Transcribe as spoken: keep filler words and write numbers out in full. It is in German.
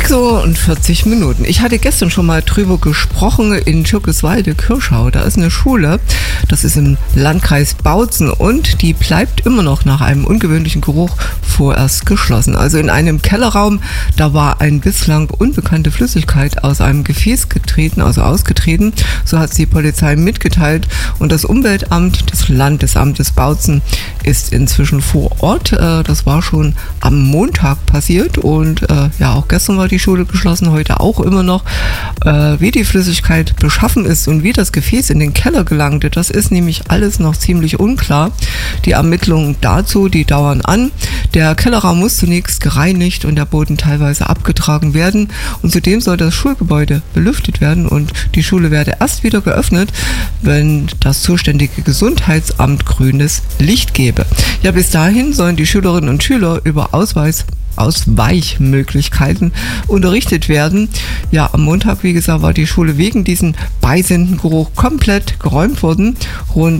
sechs Uhr und vierzig Minuten. Ich hatte gestern schon mal drüber gesprochen in Türkiswalde-Kirschau. Da ist eine Schule, das ist im Landkreis Bautzen und die bleibt immer noch nach einem ungewöhnlichen Geruch vorerst geschlossen. Also in einem Kellerraum, da war eine bislang unbekannte Flüssigkeit aus einem Gefäß getreten, also ausgetreten. So hat es die Polizei mitgeteilt und das Umweltamt des Landesamtes Bautzen ist inzwischen vor Ort. Das war schon am Montag passiert und ja, auch gestern war die Schule geschlossen, heute auch immer noch. Äh, wie die Flüssigkeit beschaffen ist und wie das Gefäß in den Keller gelangte, das ist nämlich alles noch ziemlich unklar. Die Ermittlungen dazu, die dauern an. Der Kellerraum muss zunächst gereinigt und der Boden teilweise abgetragen werden. Und zudem soll das Schulgebäude belüftet werden und die Schule werde erst wieder geöffnet, wenn das zuständige Gesundheitsamt grünes Licht gebe. Ja, bis dahin sollen die Schülerinnen und Schüler über Ausweis Ausweichmöglichkeiten unterrichtet werden. Ja, am Montag, wie gesagt, war die Schule wegen diesem Beisendengeruch komplett geräumt worden. Rund